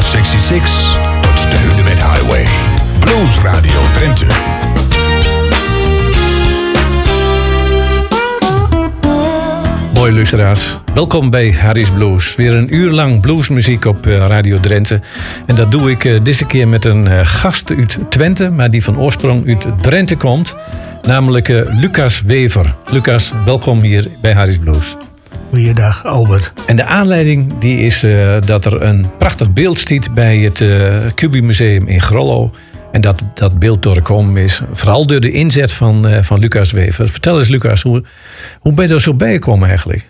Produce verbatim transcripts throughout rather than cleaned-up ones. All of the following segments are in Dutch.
zesenzestig tot de Hunebed Highway. Blues Radio Drenthe. Mooi luisteraars, welkom bij Harry's Blues. Weer een uur lang bluesmuziek op Radio Drenthe. En dat doe ik uh, deze keer met een uh, gast uit Twente, maar die van oorsprong uit Drenthe komt. Namelijk uh, Lucas Wever. Lucas, welkom hier bij Harry's Blues. Goeiedag, Albert. En de aanleiding die is uh, dat er een prachtig beeld staat bij het uh, Cubi Museum in Grollo. En dat, dat beeld doorgekomen is, vooral door de inzet van, uh, van Lucas Wever. Vertel eens, Lucas, hoe, hoe ben je er zo bij gekomen eigenlijk?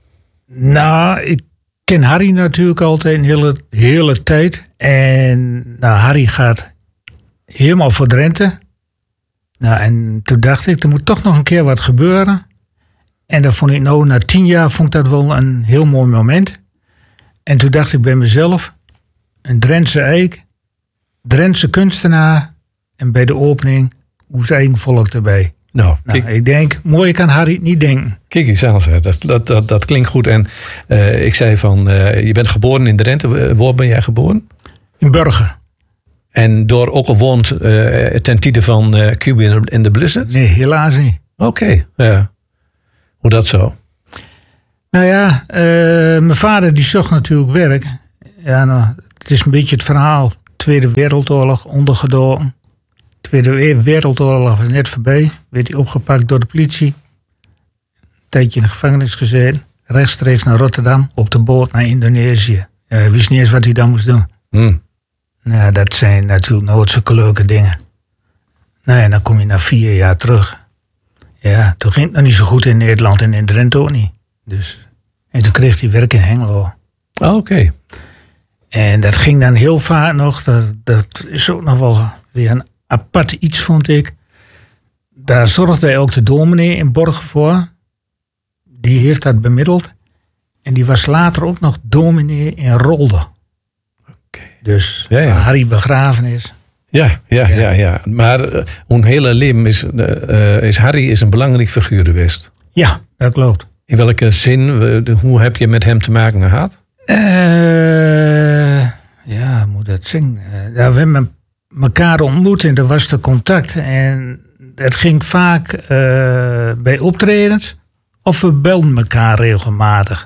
Nou, ik ken Harry natuurlijk altijd een hele, hele tijd. En nou, Harry gaat helemaal voor Drenthe. Nou, en toen dacht ik, er moet toch nog een keer wat gebeuren. En dat vond ik nou, na tien jaar vond ik dat wel een heel mooi moment. En toen dacht ik bij mezelf, een Drentse eik, Drentse kunstenaar en bij de opening Oezijn volk erbij. Nou, nou ik denk, mooi kan Harry niet denken. Kijk eens aan, dat, dat, dat, dat klinkt goed. En uh, ik zei van, uh, je bent geboren in Drenthe. Waar ben jij geboren? In Burger. En door ook gewoond uh, ten tijde van uh, Cubi en de Blizzard? Nee, helaas niet. Oké, okay, ja. Hoe dat zo? Nou ja, uh, mijn vader die zocht natuurlijk werk. Ja, nou, het is een beetje het verhaal. Tweede Wereldoorlog, ondergedoken. Tweede Wereldoorlog was net voorbij. Werd hij opgepakt door de politie. Een tijdje in de gevangenis gezeten. Rechtstreeks naar Rotterdam, op de boot naar Indonesië. Ja, hij wist niet eens wat hij dan moest doen. Hmm. Nou, dat zijn natuurlijk nooit zulke leuke dingen. Nou ja, dan kom je na vier jaar terug. Ja, toen ging het nog niet zo goed in Nederland en in Drenthe ook niet. Dus, en toen kreeg hij werk in Hengelo. Oh, oké. Okay. En dat ging dan heel vaak nog. Dat, dat is ook nog wel weer een apart iets, vond ik. Daar zorgde hij ook de dominee in Borgen voor. Die heeft dat bemiddeld. En die was later ook nog dominee in Rolde. Okay. Dus ja, ja. waar Harry begraven is. Ja, ja, ja, ja. ja. Maar uh, hun hele leven is, uh, is Harry is een belangrijk figuur geweest. Ja, dat klopt. In welke zin, uh, hoe heb je met hem te maken gehad? Uh, ja, moet dat zien. Uh, ja, we hebben elkaar ontmoet en er was de contact. En het ging vaak uh, bij optredens. Of we belden elkaar regelmatig.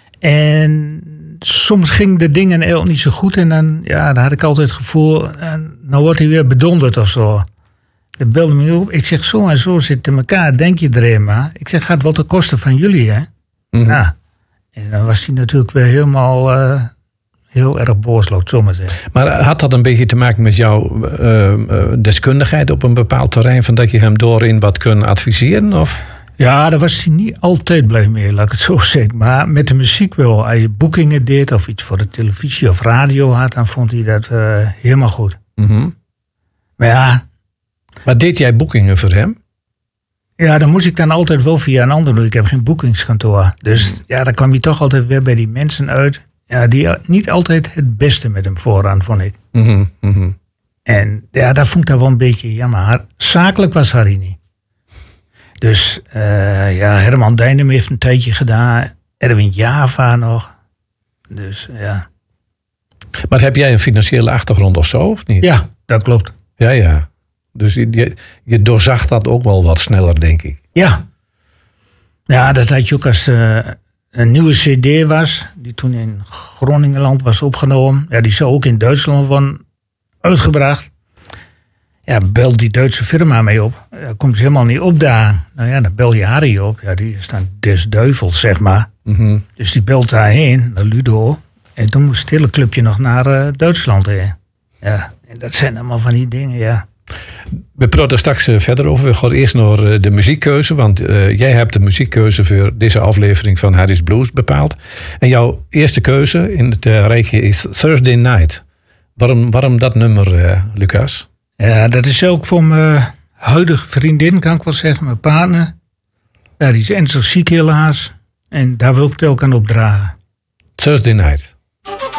En soms gingen de dingen heel niet zo goed. En dan, ja, dan had ik altijd het gevoel, uh, nou wordt hij weer bedonderd of zo. Dan belde me op. Ik zeg, zo en zo zitten elkaar, denk je erin maar. Ik zeg, gaat wel ten koste van jullie, hè? Mm-hmm. Ja. En dan was hij natuurlijk weer helemaal uh, heel erg boos, laat ik zo maar zeggen. Maar had dat een beetje te maken met jouw uh, uh, deskundigheid op een bepaald terrein? Van dat je hem doorin wat kon adviseren? Of? Ja, daar was hij niet altijd blij mee, laat ik het zo zeggen. Maar met de muziek wel. Als je boekingen deed of iets voor de televisie of radio had, dan vond hij dat uh, helemaal goed. Mm-hmm. Maar ja. Maar deed jij boekingen voor hem? Ja, dan moest ik dan altijd wel via een ander doen. Ik heb geen boekingskantoor. Dus ja, dan kwam je toch altijd weer bij die mensen uit. Ja, die niet altijd het beste met hem vooraan, vond ik. Mm-hmm, mm-hmm. En ja, dat vond ik dan wel een beetje jammer. Zakelijk was Harry niet. Dus uh, ja, Herman Dijnem heeft een tijdje gedaan. Erwin Java nog. Dus ja. Maar heb jij een financiële achtergrond of zo, of niet? Ja, dat klopt. Ja, ja. Dus je, je, je doorzag dat ook wel wat sneller, denk ik. Ja. Ja, dat had je ook als uh, een nieuwe cd was. Die toen in Groningenland was opgenomen. Ja, die zou ook in Duitsland worden uitgebracht. Ja, bel die Duitse firma mee op. Ja, komt ze helemaal niet op daar. Nou ja, dan bel je Harry op. Ja, die is dan des duivels, zeg maar. Mm-hmm. Dus die belt daarheen, naar Ludo. En toen moest het hele clubje nog naar uh, Duitsland heen. Ja, en dat zijn allemaal van die dingen, ja. We praten er straks uh, verder over. We gaan eerst naar uh, de muziekkeuze. Want uh, jij hebt de muziekkeuze voor deze aflevering van Harry's Blues bepaald. En jouw eerste keuze in het uh, rijtje is Thursday Night. Waarom, waarom dat nummer, uh, Lucas? Ja, dat is ook voor mijn huidige vriendin, kan ik wel zeggen, mijn partner. Ja, die is ernstig ziek helaas. En daar wil ik het ook aan opdragen. Thursday Night.